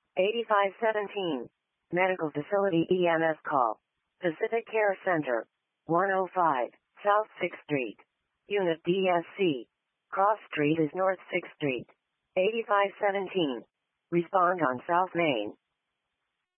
8517. Medical Facility EMS call. Pacific Care Center. 105, South 6th Street. Unit DSC. Cross Street is North 6th Street. 8517. Respond on South Main.